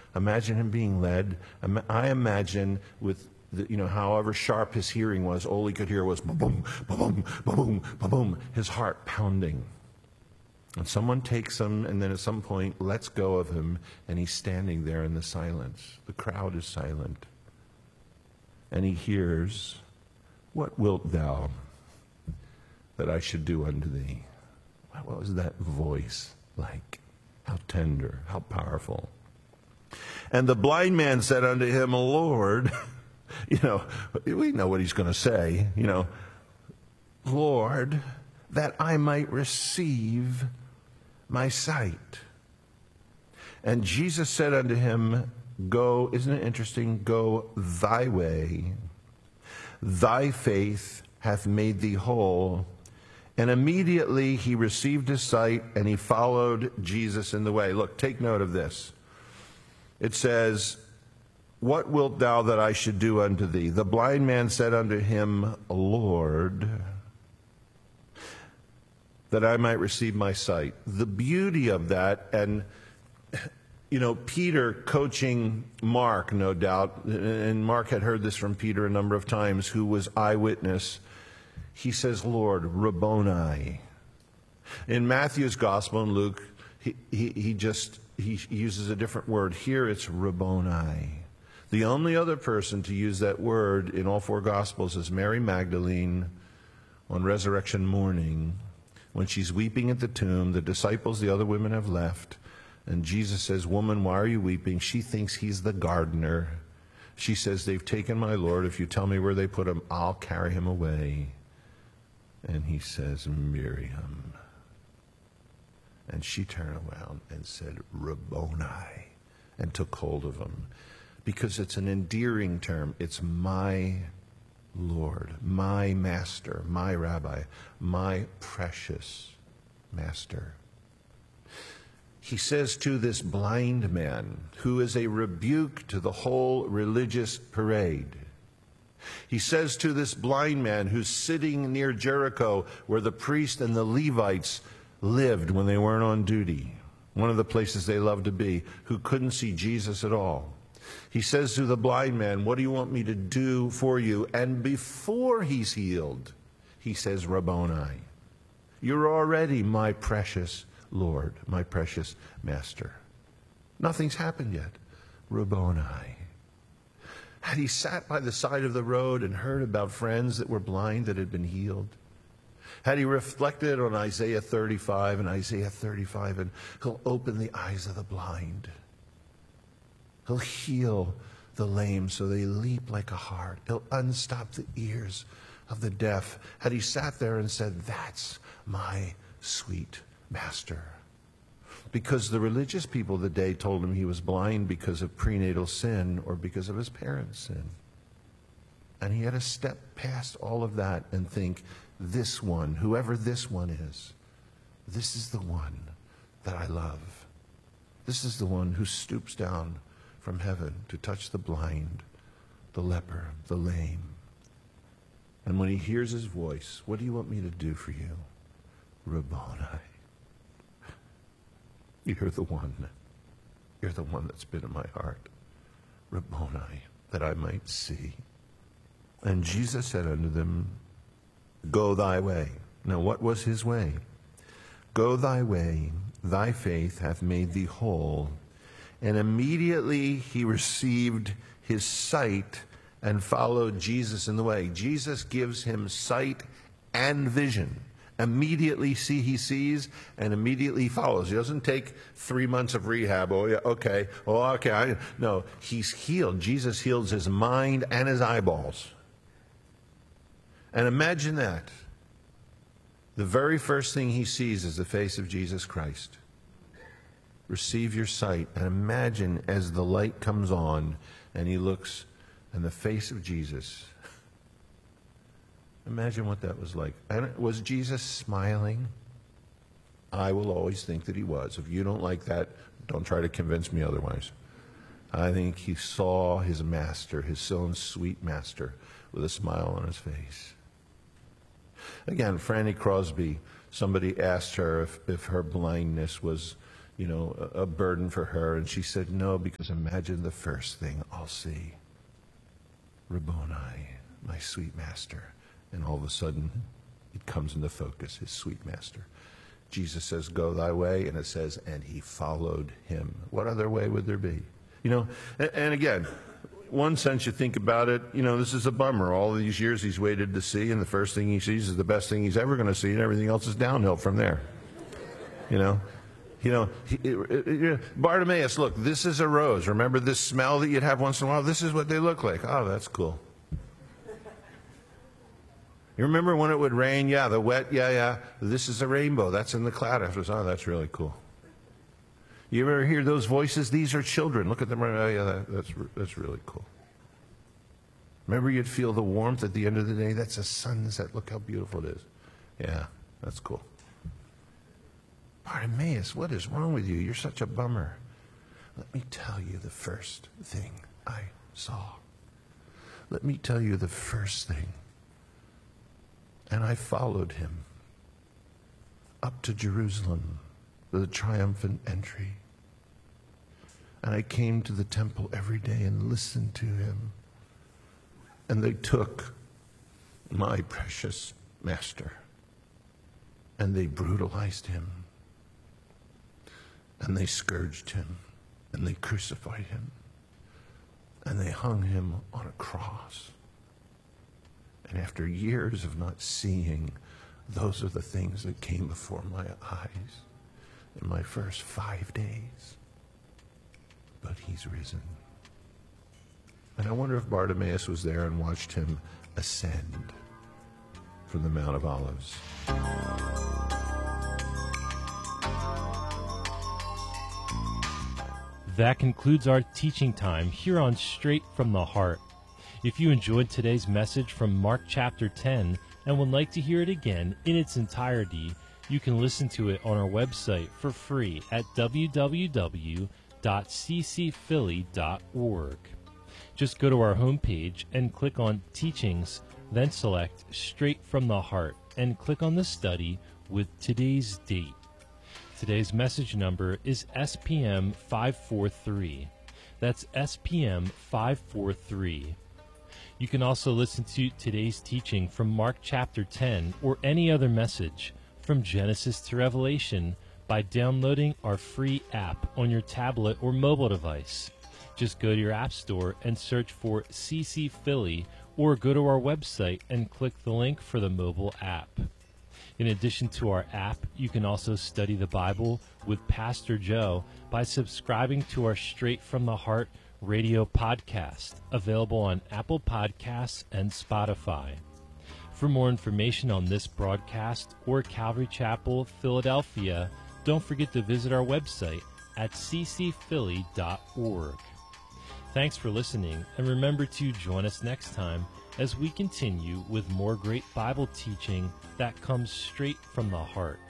Imagine him being led. I imagine with however sharp his hearing was, all he could hear was ba-boom, ba-boom, ba-boom, ba-boom, his heart pounding. And someone takes him and then at some point lets go of him, and he's standing there in the silence. The crowd is silent. And he hears, "What wilt thou that I should do unto thee?" What was that voice like? How tender, how powerful. And the blind man said unto him, "Lord," we know what he's going to say, "Lord, that I might receive my sight." And Jesus said unto him, "Go," isn't it interesting? "Go thy way. Thy faith hath made thee whole." And immediately he received his sight, and he followed Jesus in the way. Look, take note of this. It says, "What wilt thou that I should do unto thee?" The blind man said unto him, "Lord, that I might receive my sight." The beauty of that, and Peter coaching Mark, no doubt, and Mark had heard this from Peter a number of times, who was eyewitness. He says, "Lord," Rabboni. In Matthew's gospel and Luke, he uses a different word. Here it's Rabboni. The only other person to use that word in all four gospels is Mary Magdalene on resurrection morning, when she's weeping at the tomb. The disciples, the other women, have left. And Jesus says, "Woman, why are you weeping?" She thinks he's the gardener. She says, "They've taken my Lord. If you tell me where they put him, I'll carry him away." And he says, "Miriam." And she turned around and said, "Rabboni," and took hold of him. Because it's an endearing term. It's my Lord, my master, my rabbi, my precious master. He says to this blind man, who is a rebuke to the whole religious parade, he says to this blind man who's sitting near Jericho, where the priest and the Levites lived when they weren't on duty, one of the places they loved to be, who couldn't see Jesus at all. He says to the blind man, "What do you want me to do for you?" And before he's healed, he says, "Rabboni." You're already my precious Lord, my precious Master. Nothing's happened yet. Rabboni. Had he sat by the side of the road and heard about friends that were blind that had been healed? Had he reflected on Isaiah 35 and he'll open the eyes of the blind. He'll heal the lame so they leap like a hart. He'll unstop the ears of the deaf. Had he sat there and said, "That's my sweet Master." Because the religious people of the day told him he was blind because of prenatal sin or because of his parents' sin. And he had to step past all of that and think, this one, whoever this one is, this is the one that I love. This is the one who stoops down from heaven to touch the blind, the leper, the lame. And when he hears his voice, "What do you want me to do for you?" Rabboni. You're the one. You're the one that's been in my heart. Rabboni, that I might see. And Jesus said unto them, "Go thy way." Now, what was his way? "Go thy way, thy faith hath made thee whole." And immediately he received his sight and followed Jesus in the way. Jesus gives him sight and vision. Immediately he sees, and immediately he follows. He doesn't take 3 months of rehab. Oh, yeah, okay. Oh, okay. No, he's healed. Jesus heals his mind and his eyeballs. And imagine that. The very first thing he sees is the face of Jesus Christ. Receive your sight. And imagine as the light comes on and he looks in the face of Jesus. Imagine what that was like. And was Jesus smiling? I will always think that he was. If you don't like that, don't try to convince me otherwise. I think he saw his master, his own sweet master, with a smile on his face. Again, Franny Crosby, somebody asked her if her blindness was, a burden for her. And she said, no, because imagine the first thing I'll see. Rabboni, my sweet master. And all of a sudden, it comes into focus, his sweet master. Jesus says, go thy way, and it says, and he followed him. What other way would there be? And again, one sense you think about it, this is a bummer. All these years he's waited to see, and the first thing he sees is the best thing he's ever going to see, and everything else is downhill from there. Bartimaeus, look, this is a rose. Remember this smell that you'd have once in a while? This is what they look like. Oh, that's cool. You remember when it would rain? Yeah, the wet, yeah. This is a rainbow. That's in the cloud afterwards. Oh, that's really cool. You ever hear those voices? These are children. Look at them. Oh, yeah, that's really cool. Remember you'd feel the warmth at the end of the day? That's a sunset. Look how beautiful it is. Yeah, that's cool. Bartimaeus, what is wrong with you? You're such a bummer. Let me tell you the first thing I saw. Let me tell you the first thing. And I followed him up to Jerusalem, the triumphant entry. And I came to the temple every day and listened to him. And they took my precious master and they brutalized him. And they scourged him and they crucified him and they hung him on a cross. And after years of not seeing, those are the things that came before my eyes in my first 5 days. But he's risen. And I wonder if Bartimaeus was there and watched him ascend from the Mount of Olives. That concludes our teaching time here on Straight from the Heart. If you enjoyed today's message from Mark chapter 10 and would like to hear it again in its entirety, you can listen to it on our website for free at www.ccphilly.org. Just go to our homepage and click on Teachings, then select Straight from the Heart and click on the study with today's date. Today's message number is SPM 543. That's SPM 543. You can also listen to today's teaching from Mark chapter 10 or any other message from Genesis to Revelation by downloading our free app on your tablet or mobile device. Just go to your app store and search for CC Philly or go to our website and click the link for the mobile app. In addition to our app, you can also study the Bible with Pastor Joe by subscribing to our Straight from the Heart radio podcast, available on Apple Podcasts and Spotify. For more information on this broadcast or Calvary Chapel, Philadelphia, don't forget to visit our website at ccphilly.org. Thanks for listening, and remember to join us next time as we continue with more great Bible teaching that comes straight from the heart.